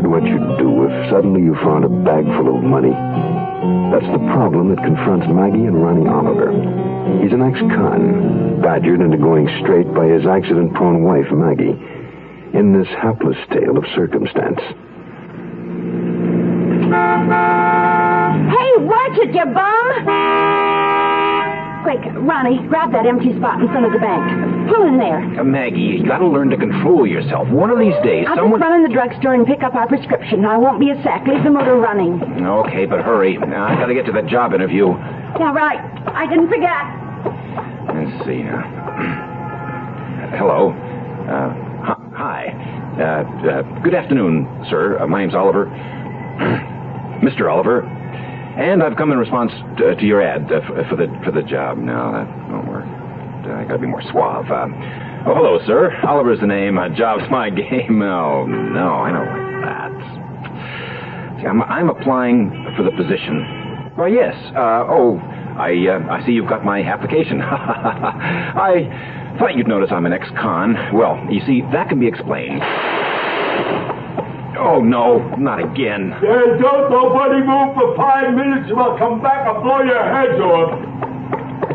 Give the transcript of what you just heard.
wondered what you'd do if suddenly you found a bag full of money? That's the problem that confronts Maggie and Ronnie Oliver. He's an ex-con, badgered into going straight by his accident-prone wife, Maggie, in this hapless tale of circumstance. Hey, watch it, you bum! Quick, Ronnie, grab that empty spot in front of the bank. Pull in there. Maggie, you gotta learn to control yourself. One of these days, I'll just run in the drugstore and pick up our prescription. I won't be a sec. Leave the motor running. Okay, but hurry. I gotta get to the job interview. Yeah, right. I didn't forget. Let's see now. Hello. Hi. Good afternoon, sir. My name's Oliver. Mr. Oliver. And I've come in response to your ad for the job. No, that won't work. I gotta be more suave. Hello, sir. Oliver's the name. Job's my game. Oh, no, I don't like that. See, I'm applying for the position. Why, yes. I see you've got my application. I thought you'd notice I'm an ex-con. Well, you see, that can be explained. Oh, no, not again. Don't nobody move for 5 minutes or I'll come back and blow your heads off.